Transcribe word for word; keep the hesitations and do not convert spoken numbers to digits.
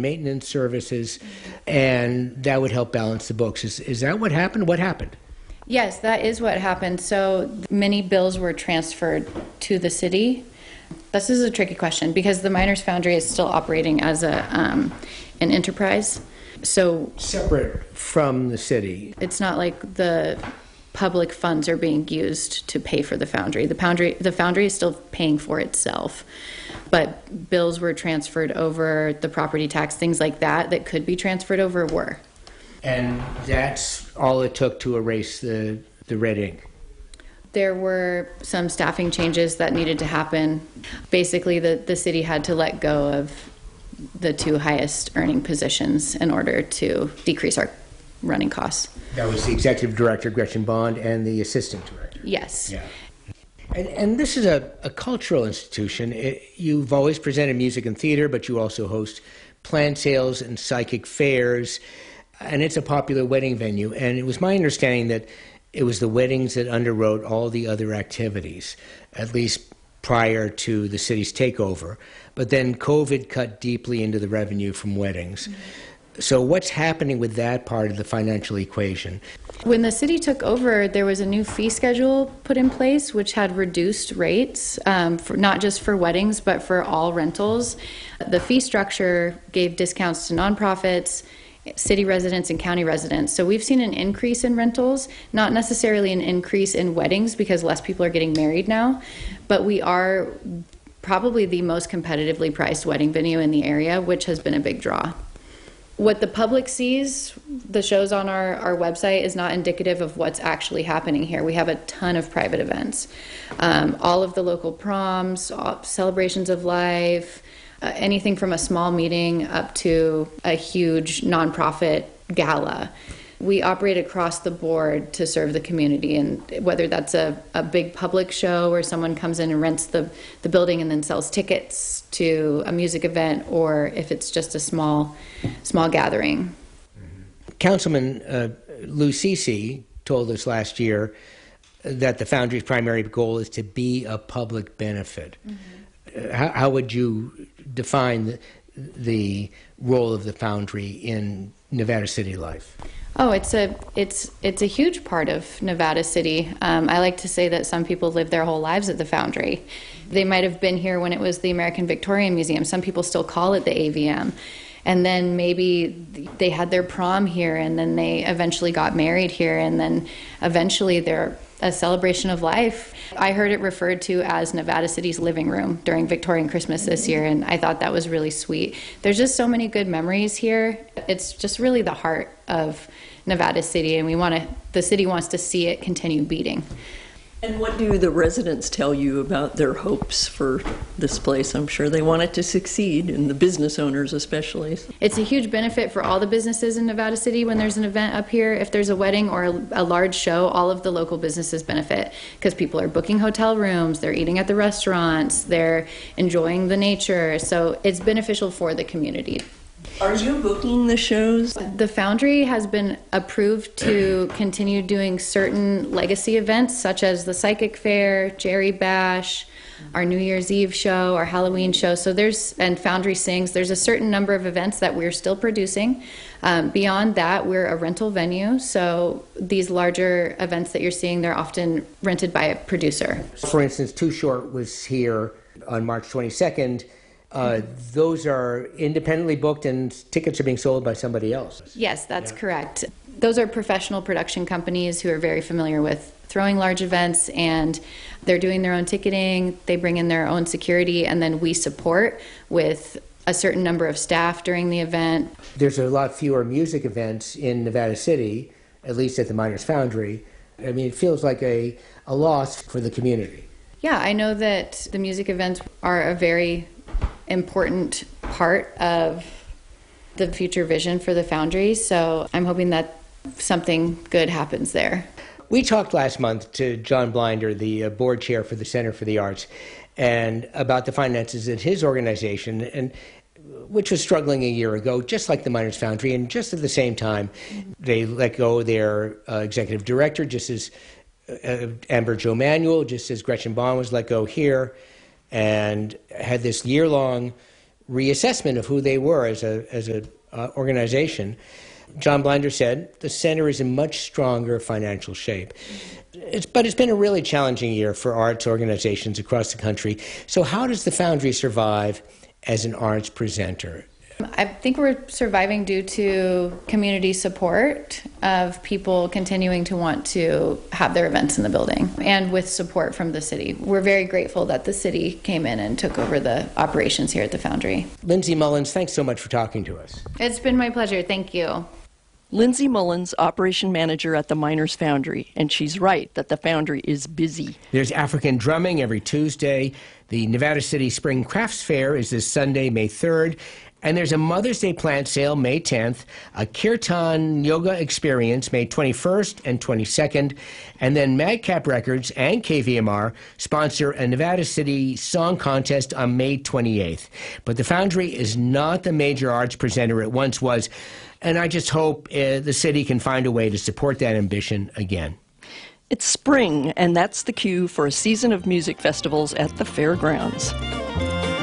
maintenance services, and that would help balance the books. Is, is that what happened? What happened? Yes, that is what happened. So many bills were transferred to the city. This is a tricky question because the Miners Foundry is still operating as a um, an enterprise. So separate from the city. It's not like the public funds are being used to pay for the foundry. The foundry, the foundry is still paying for itself, but bills were transferred over, the property tax, things like that, that could be transferred over were. And that's all it took to erase the, the red ink? There were some staffing changes that needed to happen. Basically, the, the city had to let go of the two highest earning positions in order to decrease our running costs. That was the executive director, Gretchen Bond, and the assistant director. Yes. Yeah. And, and this is a, a cultural institution. It, you've always presented music and theater, but you also host plant sales and psychic fairs, and it's a popular wedding venue. And it was my understanding that it was the weddings that underwrote all the other activities, at least prior to the city's takeover. But then COVID cut deeply into the revenue from weddings. Mm-hmm. So what's happening with that part of the financial equation? When the city took over, there was a new fee schedule put in place, which had reduced rates, um, for, not just for weddings, but for all rentals. The fee structure gave discounts to nonprofits, city residents, and county residents. So we've seen an increase in rentals, not necessarily an increase in weddings because less people are getting married now, but we are probably the most competitively priced wedding venue in the area, which has been a big draw. What the public sees, the shows on our, our website, is not indicative of what's actually happening here. We have a ton of private events. Um, all of the local proms, all, celebrations of life, uh, anything from a small meeting up to a huge nonprofit gala. We operate across the board to serve the community, and whether that's a, a big public show where someone comes in and rents the, the building and then sells tickets to a music event, or if it's just a small small gathering. Mm-hmm. Councilman uh, Lou Cece told us last year that the Foundry's primary goal is to be a public benefit. Mm-hmm. uh, how, how would you define the, the role of the Foundry in Nevada City life? Oh, it's a it's it's a huge part of Nevada City. Um, I like to say that some people live their whole lives at the Foundry. They might have been here when it was the American Victorian Museum. Some people still call it the A V M. And then maybe they had their prom here, and then they eventually got married here, and then eventually they're a celebration of life. I heard it referred to as Nevada City's living room during Victorian Christmas this year, and I thought that was really sweet. There's just so many good memories here. It's just really the heart of Nevada City, and we want to, the city wants to see it continue beating. And what do the residents tell you about their hopes for this place? I'm sure they want it to succeed, and the business owners especially. It's a huge benefit for all the businesses in Nevada City when there's an event up here. If there's a wedding or a, a large show, all of the local businesses benefit because people are booking hotel rooms, they're eating at the restaurants, they're enjoying the nature. So it's beneficial for the community. Are you booking the shows? The Foundry has been approved to continue doing certain legacy events such as the Psychic Fair, Jerry Bash, our New Year's Eve show, our Halloween show. So there's, and Foundry Sings, there's a certain number of events that we're still producing. Um, beyond that, we're a rental venue. So these larger events that you're seeing, they're often rented by a producer. For instance, Too Short was here on March twenty-second. Uh, those are independently booked and tickets are being sold by somebody else. Yes, that's yeah. correct. Those are professional production companies who are very familiar with throwing large events, and they're doing their own ticketing, they bring in their own security, and then we support with a certain number of staff during the event. There's a lot fewer music events in Nevada City, at least at the Miners Foundry. I mean, it feels like a, a loss for the community. Yeah, I know that the music events are a very important part of the future vision for the Foundry, so I'm hoping that something good happens there. We talked last month to John Blinder, the uh, board chair for the Center for the Arts, and about the finances at his organization, and which was struggling a year ago, just like the Miners Foundry, and just at the same time, they let go their uh, executive director, just as uh, Amber Jo Manuel, just as Gretchen Bond was let go here, and had this year-long reassessment of who they were as a as a uh, organization. John Blinder said the center is in much stronger financial shape. It's, but it's been a really challenging year for arts organizations across the country. So how does the Foundry survive as an arts presenter? I think we're surviving due to community support of people continuing to want to have their events in the building, and with support from the city. We're very grateful that the city came in and took over the operations here at the Foundry. Lindsay Mullins, thanks so much for talking to us. It's been my pleasure. Thank you. Lindsay Mullins, operation manager at the Miners Foundry, and she's right that the Foundry is busy. There's African drumming every Tuesday. The Nevada City Spring Crafts Fair is this Sunday, May third. And there's a Mother's Day plant sale May tenth, a Kirtan Yoga Experience May twenty-first and twenty-second, and then Madcap Records and K V M R sponsor a Nevada City Song Contest on May twenty-eighth. But the Foundry is not the major arts presenter it once was, and I just hope uh, the city can find a way to support that ambition again. It's spring, and that's the cue for a season of music festivals at the fairgrounds.